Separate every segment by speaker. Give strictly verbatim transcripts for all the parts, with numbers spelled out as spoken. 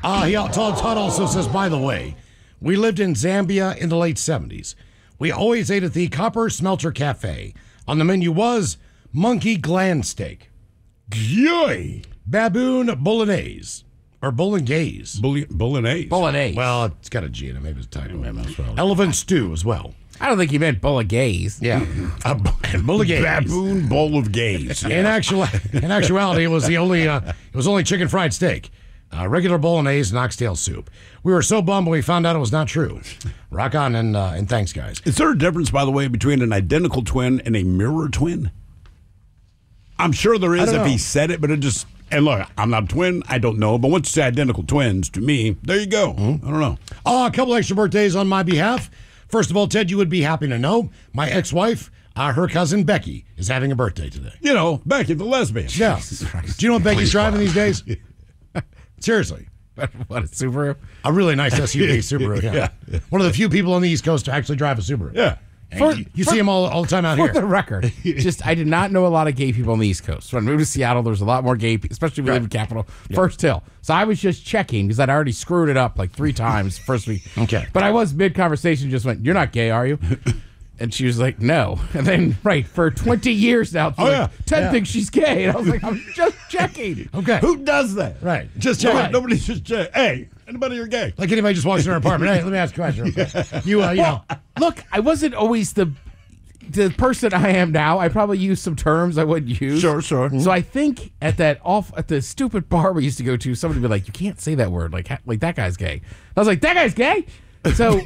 Speaker 1: Uh, he, Todd, Todd also says, by the way, we lived in Zambia in the late seventies. We always ate at the Copper Smelter Cafe. On the menu was monkey gland steak.
Speaker 2: Yay!
Speaker 1: Baboon bolognese. Or bolognese.
Speaker 2: Bull- bolognese.
Speaker 3: Bolognese.
Speaker 1: Well, it's got a G in it. Maybe it's a typo. Elephant stew as well.
Speaker 3: I don't think he meant bolognese.
Speaker 1: Yeah. uh, bolognese.
Speaker 2: Baboon bowl of gaze.
Speaker 1: In, actual, in actuality, it was the only uh, it was only chicken fried steak. Uh, regular bolognese and oxtail soup. We were so bummed when we found out it was not true. Rock on and, uh, and thanks, guys.
Speaker 2: Is there a difference, by the way, between an identical twin and a mirror twin? I'm sure there is if
Speaker 1: know.
Speaker 2: he said it, but it just... And look, I'm not a twin. I don't know. But once you say identical twins, to me, there you go. Mm-hmm. I don't know.
Speaker 1: Oh, a couple extra birthdays on my behalf. First of all, Ted, you would be happy to know my ex-wife, uh, her cousin Becky, is having a birthday today.
Speaker 2: You know, Becky the lesbian.
Speaker 1: Yeah. Do you know what Becky's driving these days? Seriously.
Speaker 3: What, a Subaru?
Speaker 1: A really nice S U V Subaru, yeah. yeah. One of the few people on the East Coast to actually drive a Subaru.
Speaker 2: Yeah.
Speaker 3: For,
Speaker 1: you you
Speaker 3: for,
Speaker 1: see them all, all the time out
Speaker 3: for
Speaker 1: here.
Speaker 3: For the record, just I did not know a lot of gay people on the East Coast. When I moved to Seattle, there's a lot more gay people, especially if we
Speaker 1: right.
Speaker 3: live in Capital.
Speaker 1: Yeah.
Speaker 3: First Hill. So I was just checking because I'd already screwed it up like three times first week.
Speaker 1: Okay.
Speaker 3: But I was mid-conversation, just went, "You're not gay, are you?" And she was like, "No." And then, right, for twenty years now,
Speaker 2: oh,
Speaker 3: like,
Speaker 2: yeah.
Speaker 3: Ted
Speaker 1: yeah.
Speaker 3: thinks she's gay. And I was like, I'm just checking.
Speaker 1: Okay.
Speaker 2: Who does that?
Speaker 1: Right. Just
Speaker 2: No,
Speaker 1: check.
Speaker 2: Nobody's just check. Hey, anybody you're gay?
Speaker 1: Like anybody just walks in our apartment. Hey, let me ask you a question. Real quick. You, uh, you
Speaker 3: Well,
Speaker 1: know.
Speaker 3: look, I wasn't always the the person I am now. I probably used some terms I wouldn't use.
Speaker 2: Sure, sure.
Speaker 3: So I think at that off at the stupid bar we used to go to, somebody would be like, "You can't say that word. Like, ha- like that guy's gay." I was like, "That guy's gay." So,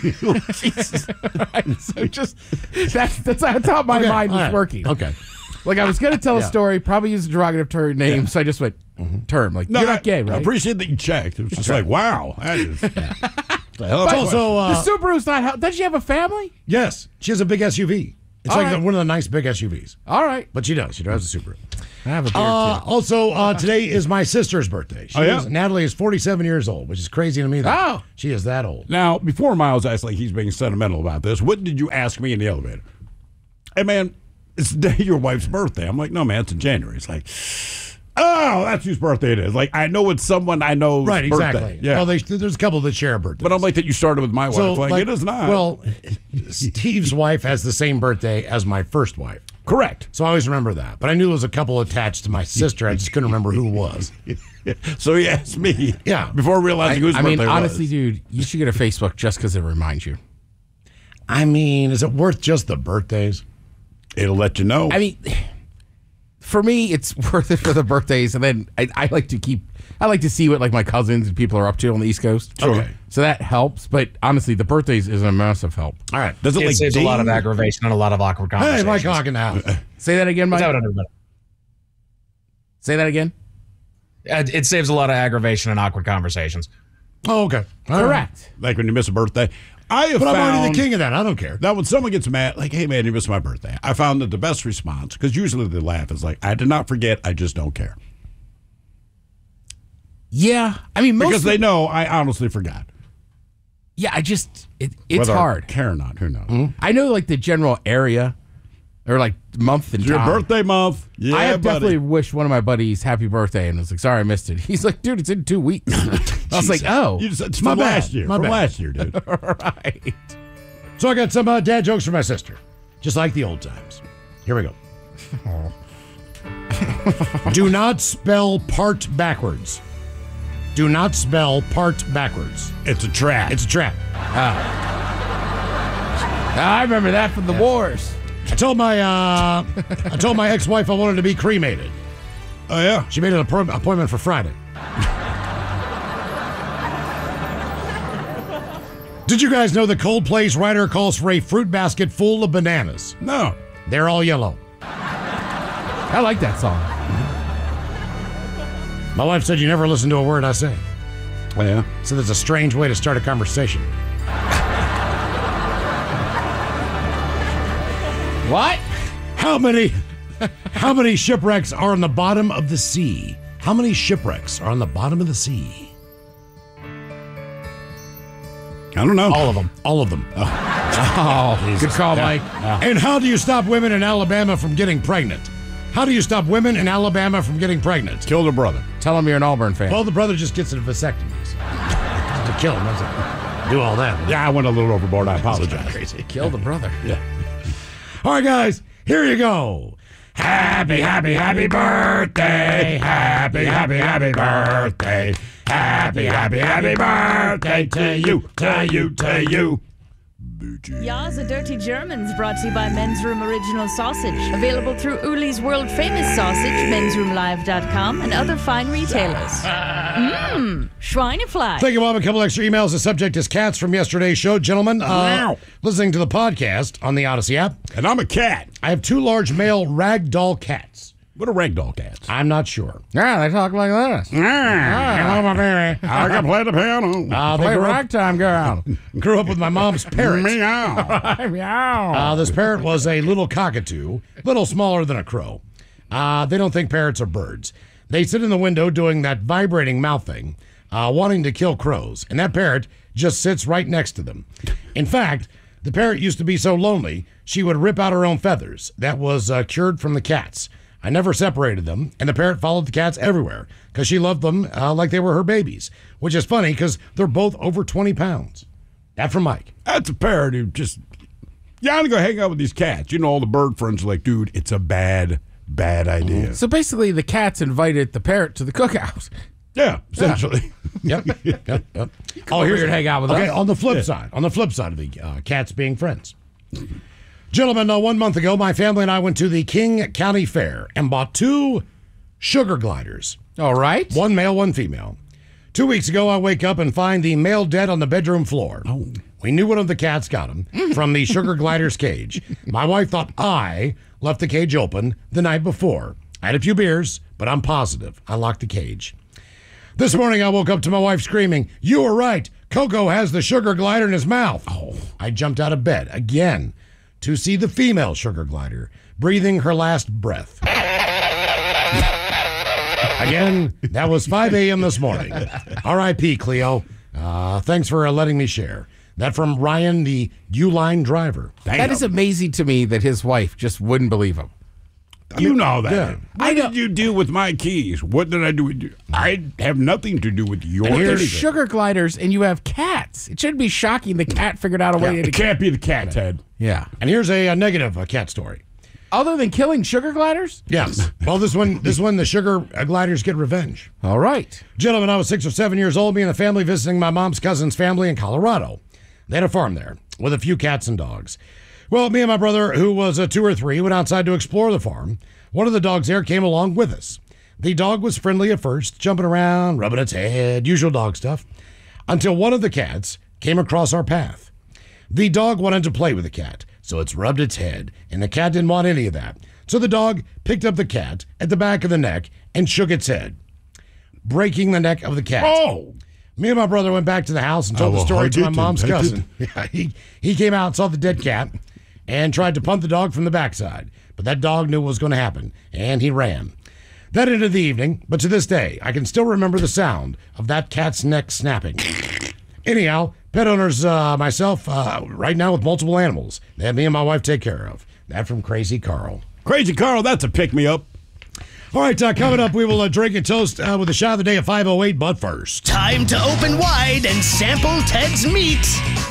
Speaker 3: Jesus. Right, so just that's that's how my
Speaker 1: Okay,
Speaker 3: mind was
Speaker 1: all right.
Speaker 3: working.
Speaker 1: Okay.
Speaker 3: Like I was gonna tell
Speaker 1: Yeah.
Speaker 3: a story, probably use a derogatory name,
Speaker 2: Yeah.
Speaker 3: so I just went term. Like
Speaker 2: No,
Speaker 3: you're not gay,
Speaker 2: I,
Speaker 3: right?
Speaker 2: I appreciate that you checked. It was just like, wow. That is. The hell of
Speaker 3: But
Speaker 2: a
Speaker 1: also, uh,
Speaker 3: the Subaru's not. How, does she have a family?
Speaker 1: Yes. She has a big S U V. It's
Speaker 3: All
Speaker 1: like
Speaker 3: right.
Speaker 1: one of the nice big S U Vs.
Speaker 3: All right,
Speaker 1: But she does. She drives a Subaru.
Speaker 3: I have a beard
Speaker 1: Uh,
Speaker 3: too.
Speaker 1: also, uh, today is my sister's birthday. She
Speaker 2: Oh, yeah?
Speaker 1: is, Natalie is forty-seven years old, which is crazy to me that
Speaker 3: Oh.
Speaker 1: she is that old.
Speaker 2: Now, before Miles acts like he's being sentimental about this, what did you ask me in the elevator? Hey, man, it's the day of your wife's birthday. I'm like, no, man, it's in January. It's like, oh, that's whose birthday it is. Like, I know it's someone I know's
Speaker 1: Right,
Speaker 2: birthday.
Speaker 1: exactly.
Speaker 2: Yeah.
Speaker 1: Well, they, there's a couple that share birthdays.
Speaker 2: But I'm like that you started with my wife.
Speaker 1: so,
Speaker 2: like, it is not.
Speaker 1: Well, Steve's wife has the same birthday as my first wife.
Speaker 2: correct.
Speaker 1: So I always remember that. But I knew there was a couple attached to my sister. I just couldn't remember who it was.
Speaker 2: So he asked me.
Speaker 1: Yeah.
Speaker 2: Before realizing whose
Speaker 3: I
Speaker 2: birthday
Speaker 3: mean,
Speaker 2: it
Speaker 3: honestly,
Speaker 2: was.
Speaker 3: dude, you should get a Facebook just because it reminds you.
Speaker 1: I mean, is it worth just the birthdays?
Speaker 2: It'll let you know.
Speaker 3: I mean, for me, it's worth it for the birthdays, and then I, I like to keep. I like to see what like my cousins and people are up to on the East Coast.
Speaker 2: Sure. Okay.
Speaker 3: So that helps, but honestly, the birthdays is a massive help.
Speaker 1: All right.
Speaker 2: Does it,
Speaker 4: It
Speaker 2: like
Speaker 4: saves a lot of
Speaker 2: ding?
Speaker 4: aggravation and a lot of awkward
Speaker 1: Hey,
Speaker 4: conversations.
Speaker 1: Mike Hockenhouse.
Speaker 3: Say that again, Mike.
Speaker 4: Without everybody.
Speaker 3: Say that again.
Speaker 4: Uh, It saves a lot of aggravation and awkward conversations.
Speaker 1: Oh, okay. All right.
Speaker 3: Correct.
Speaker 2: Like when you miss a birthday. I have
Speaker 1: But I'm already
Speaker 2: found
Speaker 1: the king of that. I don't care.
Speaker 2: that when someone gets mad, like, hey, man, you missed my birthday. I found that the best response, because usually they laugh, is like, I did not forget. I just don't care.
Speaker 3: Yeah, I mean, most
Speaker 2: Because
Speaker 3: of-
Speaker 2: they know I honestly forgot.
Speaker 3: Yeah, I just it, it's
Speaker 2: Whether I
Speaker 3: hard.
Speaker 2: care or not, who knows?
Speaker 3: I know like the general area or like month and
Speaker 2: It's your
Speaker 3: time.
Speaker 2: birthday month. Yeah,
Speaker 3: I have
Speaker 2: buddy.
Speaker 3: definitely wished one of my buddies happy birthday and was like, sorry I missed it. He's like, dude, it's in two weeks. I was like, oh,
Speaker 2: You just, it's
Speaker 1: My
Speaker 2: from
Speaker 1: bad.
Speaker 2: last year.
Speaker 1: My
Speaker 2: from
Speaker 1: bad.
Speaker 2: last year, dude.
Speaker 3: right.
Speaker 1: So I got some uh, dad jokes for my sister, just like the old times. Here we go. Do not spell part backwards. Do not spell part backwards.
Speaker 2: It's a trap.
Speaker 1: It's a trap.
Speaker 3: I remember that from the wars.
Speaker 1: I told my uh, I told my ex-wife I wanted to be cremated.
Speaker 2: oh, yeah.
Speaker 1: She made an appro- appointment for Friday. Did you guys know the Coldplay's writer calls for a fruit basket full of bananas?
Speaker 2: No.
Speaker 1: They're all yellow.
Speaker 3: I like that song.
Speaker 1: My wife said you never listen to a word I say.
Speaker 2: Oh, yeah.
Speaker 1: So that's a strange way to start a conversation.
Speaker 3: What?
Speaker 1: How many how many shipwrecks are on the bottom of the sea? How many shipwrecks are on the bottom of the sea?
Speaker 2: I don't know.
Speaker 4: All of them.
Speaker 1: All of them.
Speaker 3: Oh, good call, Mike.
Speaker 1: And how do you stop women in Alabama from getting pregnant? How do you stop women in Alabama from getting pregnant?
Speaker 2: Kill their brother.
Speaker 3: Tell him you're an Auburn fan.
Speaker 1: Well, the brother just gets a vasectomy. To kill him, doesn't do all that.
Speaker 2: Yeah, I went a little overboard. I apologize.
Speaker 1: Crazy.
Speaker 3: Kill the brother.
Speaker 2: Yeah.
Speaker 1: All right, guys, here you go. Happy, happy, happy birthday. Happy, happy, happy birthday. Happy, happy, happy birthday to you, to you, to you.
Speaker 5: Ya's a Dirty Germans brought to you by Men's Room Original Sausage. Available through Uli's world famous sausage, mens room live dot com, and other fine retailers. Mmm, Schweinefly.
Speaker 1: Thank you, Bob. A couple extra emails. The subject is cats from yesterday's show. Gentlemen, uh,
Speaker 2: Wow.
Speaker 1: listening to the podcast on the Odyssey app,
Speaker 2: And I'm a cat.
Speaker 1: I have two large male ragdoll cats.
Speaker 2: What are ragdoll cats?
Speaker 1: I'm not sure.
Speaker 3: Yeah, they talk like this.
Speaker 1: Hello, my baby.
Speaker 2: I can play the piano.
Speaker 1: Uh, they
Speaker 3: Play
Speaker 1: grew up,
Speaker 3: ragtime girl.
Speaker 1: grew up with my mom's parrot.
Speaker 2: Meow.
Speaker 3: Meow.
Speaker 1: Uh, this parrot was a little cockatoo, little smaller than a crow. Uh, they don't think parrots are birds. They sit in the window doing that vibrating mouth thing, uh, wanting to kill crows, and that parrot just sits right next to them. In fact, the parrot used to be so lonely, she would rip out her own feathers. That was uh, cured from the cats. I never separated them, and the parrot followed the cats everywhere because she loved them uh, like they were her babies, which is funny because they're both over twenty pounds. That from Mike.
Speaker 2: That's a parrot who just, yeah, I'm going to go hang out with these cats. You know, all the bird friends are like, dude, it's a bad, bad idea.
Speaker 3: So basically, the cats invited the parrot to the cookout.
Speaker 2: Yeah, essentially.
Speaker 1: Yep. yep, yep. Oh,
Speaker 3: over
Speaker 1: here's
Speaker 3: here and hang out with
Speaker 1: okay,
Speaker 3: us.
Speaker 1: on the flip side, on the flip side of the uh, cats being friends. Gentlemen, uh, one month ago, my family and I went to the King County Fair and bought two sugar gliders.
Speaker 3: All right.
Speaker 1: One male, one female. Two weeks ago, I wake up and find the male dead on the bedroom floor. Oh. We knew one of the cats got him from the sugar glider's cage. My wife thought I left the cage open the night before. I had a few beers, but I'm positive I locked the cage. This morning, I woke up to my wife screaming, "You were right. Coco has the sugar glider in his mouth." Oh. I jumped out of bed again to see the female sugar glider breathing her last breath. Again, that was five a.m. this morning. R I P Cleo. Uh, thanks for uh, letting me share. That from Ryan, the U-Line driver.
Speaker 3: That is amazing to me that his wife just wouldn't believe him.
Speaker 2: You know that.
Speaker 1: yeah.
Speaker 2: What
Speaker 3: I know-
Speaker 2: did you do with my keys? What did I do with you? I have nothing to do with your
Speaker 3: But there's
Speaker 2: anything.
Speaker 3: sugar gliders and you have cats. It shouldn't be shocking the cat figured out a way
Speaker 2: It
Speaker 3: to
Speaker 2: can't be the cat's head.
Speaker 3: Yeah.
Speaker 1: And here's a, a negative uh, cat story.
Speaker 3: Other than killing sugar gliders?
Speaker 1: Yes. Well, this one, this one, the sugar uh, gliders get revenge.
Speaker 3: All right.
Speaker 1: Gentlemen, I was six or seven years old, me and the family visiting my mom's cousin's family in Colorado. They had a farm there with a few cats and dogs. Well, me and my brother, who was uh, two or three, went outside to explore the farm. One of the dogs there came along with us. The dog was friendly at first, jumping around, rubbing its head, usual dog stuff, until one of the cats came across our path. The dog wanted to play with the cat, so it's rubbed its head, and the cat didn't want any of that. So the dog picked up the cat at the back of the neck and shook its head, breaking the neck of the cat.
Speaker 2: Oh!
Speaker 1: Me and my brother went back to the house and told
Speaker 2: Oh,
Speaker 1: the story
Speaker 2: I
Speaker 1: to my
Speaker 2: didn't.
Speaker 1: mom's
Speaker 2: I
Speaker 1: cousin. Yeah, he, he came out, saw the dead cat, and tried to punt the dog from the backside. But that dog knew what was going to happen, and he ran. That ended the evening, but to this day, I can still remember the sound of that cat's neck snapping. Anyhow, pet owners, uh, myself, uh, right now with multiple animals that me and my wife take care of. That from Crazy Carl.
Speaker 2: Crazy Carl, that's a pick-me-up.
Speaker 1: All right, uh, coming up, we will uh, drink and toast uh, with a shot of the day at five oh eight, but first.
Speaker 6: Time to open wide and sample Ted's meat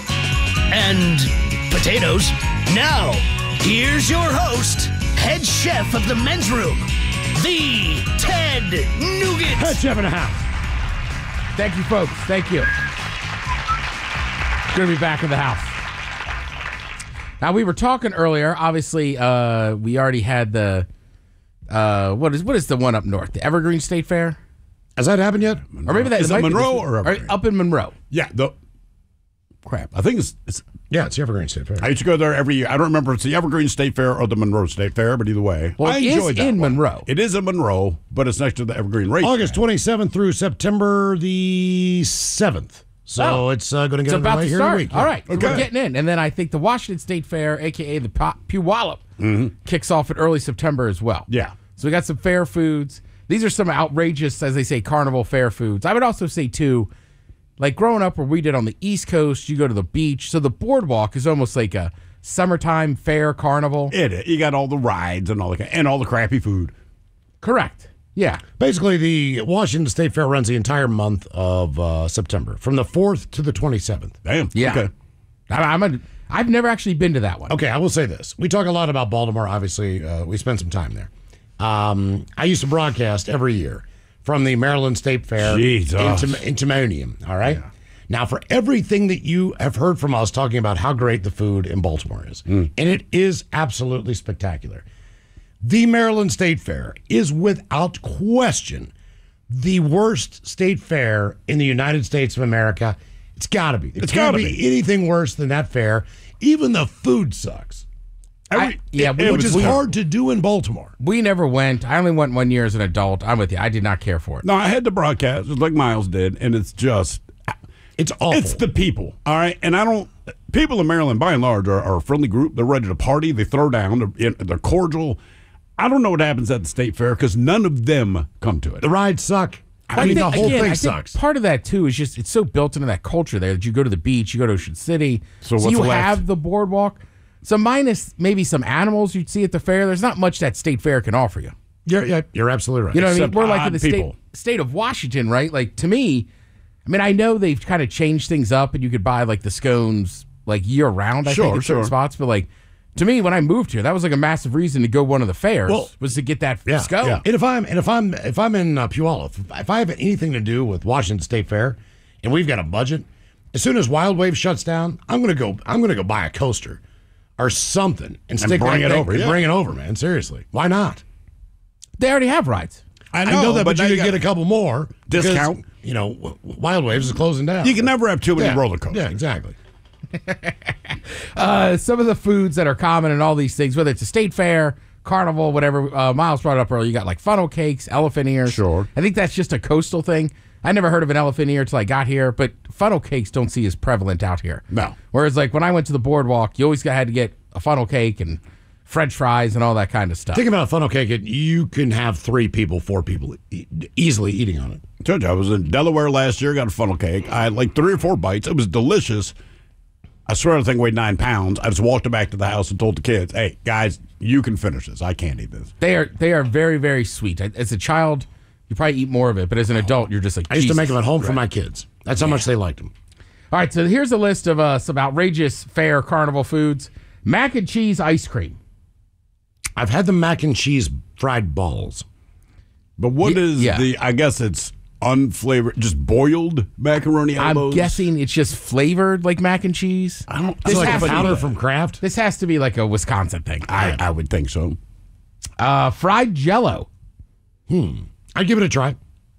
Speaker 6: and potatoes. Now, here's your host, head chef of the men's room, the Ted Nugent.
Speaker 1: Head chef in the house.
Speaker 3: Thank you, folks. Thank you. Going to be back in the house. Now, we were talking earlier. Obviously, uh, we already had the, uh, what is what is the one up north? The Evergreen State Fair?
Speaker 1: Has that happened yet?
Speaker 3: Or maybe that
Speaker 2: Is
Speaker 3: might
Speaker 2: it
Speaker 3: be
Speaker 2: Monroe
Speaker 3: this-
Speaker 2: or Evergreen?
Speaker 3: Up in Monroe.
Speaker 2: Yeah, the crap. I think it's, it's.
Speaker 1: Yeah, it's the Evergreen State Fair.
Speaker 2: I used to go there every year. I don't remember if it's the Evergreen State Fair or the Monroe State Fair, but either way,
Speaker 3: Well,
Speaker 2: I
Speaker 3: it is
Speaker 2: enjoyed that
Speaker 3: in
Speaker 2: one.
Speaker 3: Monroe.
Speaker 2: It is in Monroe, but it's next to the Evergreen Race.
Speaker 1: August twenty-seventh through September the seventh. So
Speaker 3: Oh.
Speaker 1: it's uh, going to
Speaker 3: It's
Speaker 1: get
Speaker 3: about
Speaker 1: underway
Speaker 3: to
Speaker 1: here in a
Speaker 3: start.
Speaker 1: week.
Speaker 3: All right. So
Speaker 2: Okay.
Speaker 3: we're getting in. And then I think the Washington State Fair, a k a the Po- Puyallup,
Speaker 1: Mm-hmm.
Speaker 3: kicks off in early September as well.
Speaker 2: Yeah.
Speaker 3: So we got some fair foods. These are some outrageous, as they say, carnival fair foods. I would also say, too, like growing up where we did on the East Coast, you go to the beach. So the boardwalk is almost like a summertime fair carnival.
Speaker 2: It, you got all the rides and all the and all the crappy food.
Speaker 3: Correct. Yeah.
Speaker 1: Basically, the Washington State Fair runs the entire month of uh, September, from the fourth to the twenty-seventh.
Speaker 2: Damn.
Speaker 3: Yeah.
Speaker 2: Okay.
Speaker 3: I, I'm a, I've never actually been to that one.
Speaker 1: Okay, I will say this. We talk a lot about Baltimore. Obviously, uh, we spend some time there. Um, I used to broadcast every year from the Maryland State Fair
Speaker 2: Jesus.
Speaker 1: into, into Timonium, all right? Now, for everything that you have heard from us talking about how great the food in Baltimore is, and it is absolutely spectacular, the Maryland State Fair is without question the worst state fair in the United States of America. It's got to be. There
Speaker 2: It's
Speaker 1: can't
Speaker 2: gotta
Speaker 1: be,
Speaker 2: be.
Speaker 1: anything worse than that fair. Even the food sucks.
Speaker 3: I, yeah,
Speaker 2: it-
Speaker 3: we,
Speaker 2: it
Speaker 1: Which
Speaker 2: was
Speaker 1: is
Speaker 2: terrible.
Speaker 1: hard to do in Baltimore.
Speaker 3: we never went. I only went one year as an adult. I'm with you. I did not care for it.
Speaker 2: No, I had to broadcast just like Miles did, and it's just
Speaker 1: It's awful.
Speaker 2: it's the people, all right. And I don't. People in Maryland, by and large, are, are a friendly group. They're ready to party. They throw down. They're, they're cordial. I don't know what happens at the state fair because none of them come to it.
Speaker 1: the rides suck. I,
Speaker 3: I
Speaker 1: mean,
Speaker 3: think-
Speaker 1: the whole
Speaker 3: again,
Speaker 1: thing
Speaker 3: I think
Speaker 1: sucks.
Speaker 3: Part of that too is just it's so built into that culture there that you go to the beach, you go to Ocean City,
Speaker 2: So what's
Speaker 3: you
Speaker 2: left?
Speaker 3: have the boardwalk. So minus maybe some animals you'd see at the fair. There's not much that state fair can offer you.
Speaker 1: You're, yeah, you're absolutely right.
Speaker 3: You know what I mean?
Speaker 2: Except
Speaker 3: We're like in
Speaker 2: odd
Speaker 3: the state
Speaker 2: people.
Speaker 3: state of Washington, right? Like to me, I mean, I know they've kind of changed things up, and you could buy like the scones like year round. I
Speaker 2: Sure,
Speaker 3: think in certain
Speaker 2: sure.
Speaker 3: spots, but like to me, when I moved here, that was like a massive reason to go one of the fairs
Speaker 1: Well,
Speaker 3: was to get that
Speaker 1: Yeah,
Speaker 3: scone.
Speaker 1: yeah. And if I'm and if I'm if I'm in uh, Puyallup, if, if I have anything to do with Washington State Fair, and we've got a budget, as soon as Wild Wave shuts down, I'm gonna go. I'm gonna go buy a coaster or something and stick
Speaker 2: bring
Speaker 1: that
Speaker 2: it
Speaker 1: thing-
Speaker 2: over,
Speaker 1: and
Speaker 2: yeah.
Speaker 1: Bring it over, man. Seriously, why not?
Speaker 3: They already have rides.
Speaker 2: I
Speaker 1: I know, that, but,
Speaker 2: now
Speaker 1: you could
Speaker 2: got-
Speaker 1: get a couple more because,
Speaker 2: Discount.
Speaker 1: You know, W- Wild Waves is closing down.
Speaker 2: You can never have too many
Speaker 1: yeah.
Speaker 2: roller coasters.
Speaker 1: Yeah, exactly.
Speaker 3: Uh, some of the foods that are common in all these things, whether it's a state fair, carnival, whatever. Uh, Miles brought up earlier. You got like funnel cakes, elephant ears.
Speaker 2: Sure.
Speaker 3: I think that's just a coastal thing. I never heard of an elephant ear till I got here, but funnel cakes don't see as prevalent out here.
Speaker 2: No.
Speaker 3: Whereas like when I went to the boardwalk, you always got, had to get a funnel cake and French fries and all that kind of stuff.
Speaker 1: Think about a funnel cake. It, you can have three people, four people e- easily eating on it.
Speaker 2: I told you, I was in Delaware last year, got a funnel cake. I had like three or four bites. It was delicious. I swear the thing weighed nine pounds. I just walked it back to the house and told the kids, hey, guys, you can finish this. I can't eat this.
Speaker 3: They are they are very very sweet. As a child, you probably eat more of it, but as an adult, you're just like
Speaker 1: I used to
Speaker 3: Jesus.
Speaker 1: make them at home for my kids. That's how much they liked them.
Speaker 3: All right, so here's a list of uh, some outrageous fair carnival foods: mac and cheese ice cream.
Speaker 1: I've had the mac and cheese fried balls.
Speaker 2: But what
Speaker 3: Ye-
Speaker 2: is
Speaker 3: yeah.
Speaker 2: the, I guess it's unflavored, just boiled macaroni
Speaker 3: I'm
Speaker 2: elbows?
Speaker 3: guessing it's just flavored like mac and cheese.
Speaker 2: I don't,
Speaker 3: This
Speaker 1: It's like
Speaker 3: has
Speaker 1: a
Speaker 3: to be-
Speaker 1: powder from Kraft.
Speaker 3: This has to be like a Wisconsin thing.
Speaker 2: I, I would think so.
Speaker 3: Uh, fried Jello.
Speaker 1: I'd give it a try.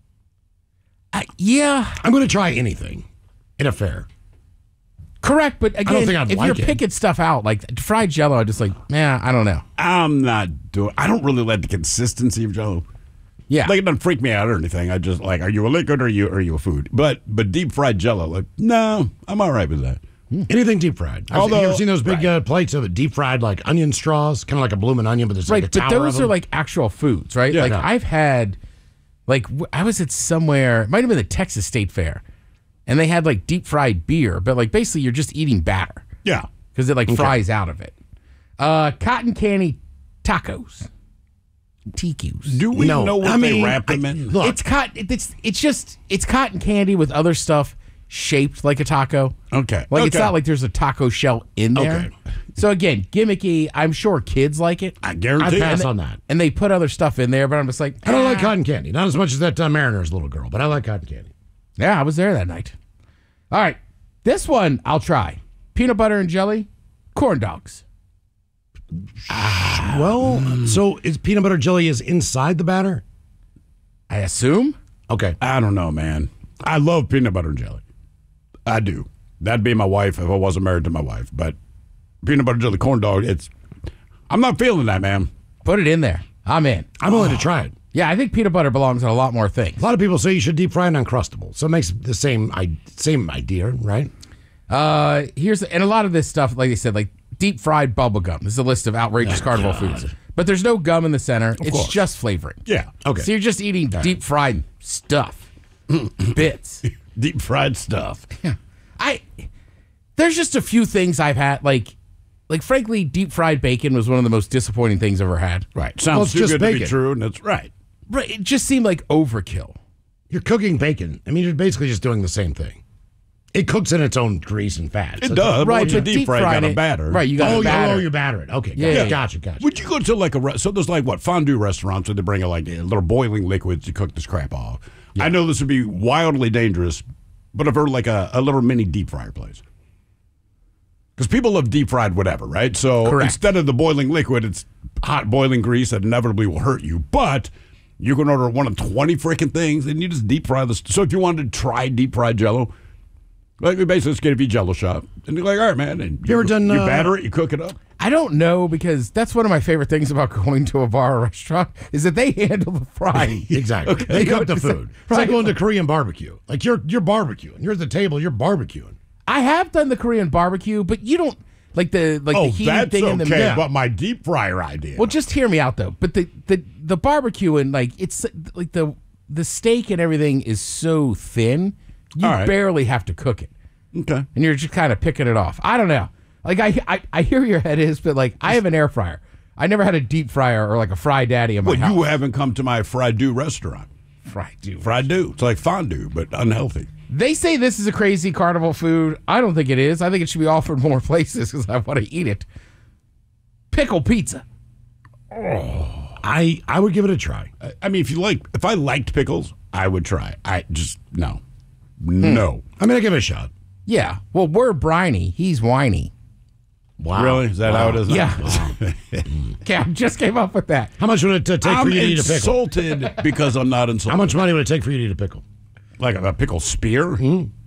Speaker 3: Uh, yeah,
Speaker 1: I'm going to try anything in a fair.
Speaker 3: correct. But again,
Speaker 1: think I'd
Speaker 3: if
Speaker 1: like
Speaker 3: you're
Speaker 1: it.
Speaker 3: picking stuff out like fried Jello, I'm just like, yeah, I don't know.
Speaker 2: I'm not doing, I don't really like the consistency of Jello.
Speaker 3: Yeah,
Speaker 2: Like it doesn't freak me out or anything. I just like, are you a liquid or are you, are you a food? But, but deep fried Jello, like, no, I'm all right with that.
Speaker 1: Anything deep fried. I've,
Speaker 2: Although-
Speaker 1: you ever seen those big
Speaker 2: right.
Speaker 1: uh, plates of deep fried like onion straws, kind of like a blooming onion, but there's
Speaker 3: right.
Speaker 1: like a
Speaker 3: But
Speaker 1: tower
Speaker 3: those
Speaker 1: of
Speaker 3: are
Speaker 1: them?
Speaker 3: like actual foods, right?
Speaker 2: Yeah.
Speaker 3: like
Speaker 2: No.
Speaker 3: I've had, like w- I was at somewhere, it might have been the Texas State Fair, and they had like deep fried beer, but like basically you're just eating batter
Speaker 2: Yeah.
Speaker 3: because it like fries out of it. Uh, cotton candy tacos, tikus.
Speaker 2: Do we
Speaker 1: No,
Speaker 2: know what
Speaker 1: I
Speaker 2: they
Speaker 1: mean,
Speaker 2: wrap them
Speaker 1: I-
Speaker 2: in?
Speaker 1: look,
Speaker 3: It's cotton. It's it's just it's cotton candy with other stuff shaped like a taco.
Speaker 2: Okay.
Speaker 3: Like it's
Speaker 2: Okay.
Speaker 3: not like there's a taco shell in there.
Speaker 1: Okay.
Speaker 3: So again, gimmicky. I'm sure kids like it,
Speaker 2: I
Speaker 1: I'd
Speaker 2: guarantee
Speaker 1: pass
Speaker 2: it.
Speaker 1: on that.
Speaker 3: and they put other stuff in there. But I'm just like,
Speaker 1: I don't like
Speaker 3: ah.
Speaker 1: cotton candy. Not as much as that uh, Mariner's little girl, but I like cotton candy.
Speaker 3: Yeah, I was there that night. All right, this one I'll try. Peanut butter and jelly, corn dogs.
Speaker 1: Well, so is peanut butter jelly is inside the batter?
Speaker 3: I assume.
Speaker 1: Okay.
Speaker 2: I don't know, man. I love peanut butter and jelly. I do. That'd be my wife if I wasn't married to my wife. But peanut butter jelly corn dog, it's. I'm not feeling that, man.
Speaker 3: Put it in there. I'm in.
Speaker 1: I'm willing to try it.
Speaker 3: Yeah, I think peanut butter belongs on a lot more things.
Speaker 1: A lot of people say you should deep fry an Uncrustable, so it makes the same I, same idea, right?
Speaker 3: Uh, here's and a lot of this stuff, like they said, like deep fried bubble gum. This is a list of outrageous carnival foods, but there's no gum in the center. it's
Speaker 2: course.
Speaker 3: just flavoring.
Speaker 2: Yeah.
Speaker 1: Okay.
Speaker 3: So you're just eating deep fried stuff, bits.
Speaker 2: Deep fried stuff.
Speaker 3: I there's just a few things I've had like like frankly, deep fried bacon was one of the most disappointing things I've ever had.
Speaker 2: Right. Sounds
Speaker 1: Well, it's
Speaker 2: too
Speaker 1: just
Speaker 2: good to be
Speaker 1: bacon.
Speaker 2: true, and it's right.
Speaker 3: Right, it just seemed like overkill.
Speaker 1: You're cooking bacon. I mean, you're basically just doing the same thing. It cooks in its own grease and fat.
Speaker 2: It
Speaker 1: So-
Speaker 2: does.
Speaker 3: Right,
Speaker 2: Right, you
Speaker 3: but
Speaker 2: deep
Speaker 3: deep
Speaker 2: fry, you
Speaker 3: fried
Speaker 2: got a
Speaker 3: it-
Speaker 2: batter.
Speaker 3: right, you got
Speaker 1: Oh,
Speaker 3: a
Speaker 1: you,
Speaker 3: batter.
Speaker 1: oh, you batter it. Okay,
Speaker 3: Yeah,
Speaker 1: gotcha,
Speaker 3: yeah.
Speaker 1: gotcha, gotcha.
Speaker 2: Would you go to like a re- so there's like what fondue restaurants where they bring a, like a little boiling liquid to cook this crap off? I know this would be wildly dangerous, but I've heard like a, a little mini deep fryer place. Because people love deep fried whatever, right? So
Speaker 3: Correct.
Speaker 2: instead of the boiling liquid, it's hot boiling grease that inevitably will hurt you. But you can order one of twenty freaking things and you just deep fry this. So if you wanted to try deep fried Jello, like we basically just get a Jello shop, and you're like, all right, man, and
Speaker 1: You ever done,
Speaker 2: you
Speaker 1: uh,
Speaker 2: batter it, you cook it up.
Speaker 3: I don't know, because that's one of my favorite things about going to a bar or restaurant is that they handle the frying.
Speaker 1: Exactly. They
Speaker 3: You know
Speaker 1: cook the
Speaker 3: what I'm saying?
Speaker 1: food. It's like
Speaker 3: Right.
Speaker 1: going to Korean barbecue. Like you're you're barbecuing. You're at the table. You're barbecuing.
Speaker 3: I have done the Korean barbecue, but you don't like the like
Speaker 2: Oh,
Speaker 3: the heating
Speaker 2: that's
Speaker 3: thing in the
Speaker 2: okay.
Speaker 3: middle.
Speaker 2: But my deep fryer idea.
Speaker 3: Well, just hear me out though. But the the the barbecue and like it's like the the steak and everything is so thin, you
Speaker 2: All right.
Speaker 3: barely have to cook it,
Speaker 2: okay.
Speaker 3: and you're just kind of picking it off. I don't know. Like I, I I hear your head is, but like I have an air fryer. I never had a deep fryer or like a fry daddy in my
Speaker 2: Well,
Speaker 3: house.
Speaker 2: you haven't come to my fried do restaurant.
Speaker 3: Fry do.
Speaker 2: Fried do. It's like fondue, but unhealthy.
Speaker 3: They say this is a crazy carnival food. I don't think it is. I think it should be offered more places because I want to eat it. Pickle pizza.
Speaker 1: I I would give it a try.
Speaker 2: I, I mean, if you like, if I liked pickles, I would try. I just no,
Speaker 3: Hmm.
Speaker 2: no.
Speaker 1: I mean, I give it a shot.
Speaker 3: Yeah. Well, we're briny. He's whiny.
Speaker 1: Wow.
Speaker 2: Really? Is that how it is?
Speaker 3: Yeah. Okay, I just came up with that.
Speaker 1: How much would it uh, take
Speaker 2: I'm
Speaker 1: for you to eat a pickle?
Speaker 2: insulted because I'm not insulted.
Speaker 1: How much money would it take for you to eat a pickle?
Speaker 2: Like a, a pickle spear?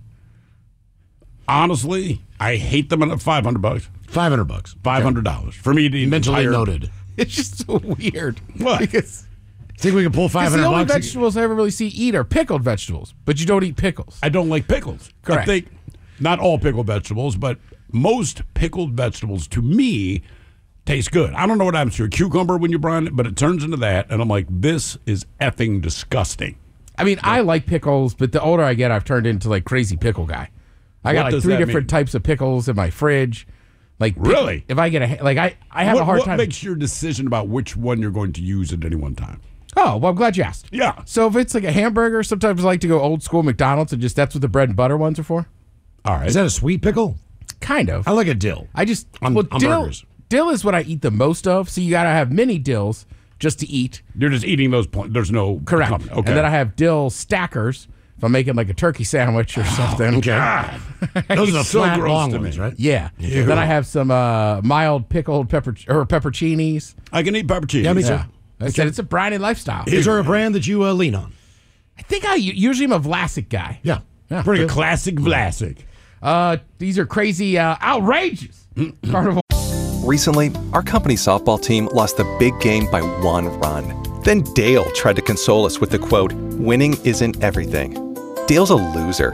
Speaker 2: Honestly, I hate them at five hundred bucks.
Speaker 1: Five hundred bucks.
Speaker 2: Five hundred dollars for me to eat.
Speaker 1: Mentally
Speaker 2: entire,
Speaker 1: noted.
Speaker 3: It's just so weird.
Speaker 2: What?
Speaker 3: Because
Speaker 1: Think we can pull five
Speaker 3: it's the
Speaker 1: hundred
Speaker 3: only
Speaker 1: bucks?
Speaker 3: vegetables I ever really see eat are pickled vegetables, but you don't eat pickles.
Speaker 2: I don't like pickles.
Speaker 3: Correct.
Speaker 2: I think not all pickled vegetables, but most pickled vegetables to me taste good. I don't know what happens to a cucumber when you brine it, but it turns into that, and I'm like, this is effing disgusting.
Speaker 3: I mean, I like pickles, but the older I get, I've turned into like crazy pickle guy. I
Speaker 2: What
Speaker 3: got like
Speaker 2: does
Speaker 3: three
Speaker 2: that
Speaker 3: different
Speaker 2: mean?
Speaker 3: types of pickles in my fridge. Like pick-
Speaker 2: Really?
Speaker 3: if I get a like, I I have
Speaker 2: what
Speaker 3: a hard
Speaker 2: what
Speaker 3: time.
Speaker 2: makes your decision about which one you're going to use at any one time?
Speaker 3: Oh, well, I'm glad you asked.
Speaker 2: Yeah.
Speaker 3: So if it's like a hamburger, sometimes I like to go old school McDonald's and just that's what the bread and butter ones are for.
Speaker 2: All right.
Speaker 1: Is that a sweet pickle?
Speaker 3: Kind of.
Speaker 1: I like a dill.
Speaker 3: I just
Speaker 1: On-
Speaker 3: well,
Speaker 1: on
Speaker 3: dill,
Speaker 1: burgers.
Speaker 3: dill is what I eat the most of. So you got to have mini dills just to eat.
Speaker 2: You're just eating those points. There's no
Speaker 3: Correct.
Speaker 2: company. Okay.
Speaker 3: And then I have dill stackers if I'm making like a turkey sandwich or something.
Speaker 1: Okay. Those are the
Speaker 2: so
Speaker 1: flat
Speaker 2: gross
Speaker 1: long
Speaker 2: to
Speaker 1: ones,
Speaker 2: me.
Speaker 1: right?
Speaker 3: Yeah. Then I have some uh, mild pickled pepper or pepperoncinis.
Speaker 2: I can eat pepper cheese.
Speaker 1: Yeah, me too.
Speaker 3: Yeah. I said it's a briny lifestyle.
Speaker 1: Is there a brand that you uh, lean on?
Speaker 3: I think I u- usually am a Vlasic guy.
Speaker 1: Yeah.
Speaker 3: Yeah.
Speaker 1: Pretty
Speaker 2: The
Speaker 1: good.
Speaker 2: classic Vlasic.
Speaker 3: Uh, these are crazy, uh, outrageous carnival.
Speaker 7: Recently, our company softball team lost the big game by one run. Then Dale tried to console us with the quote, "Winning isn't everything." Dale's a loser,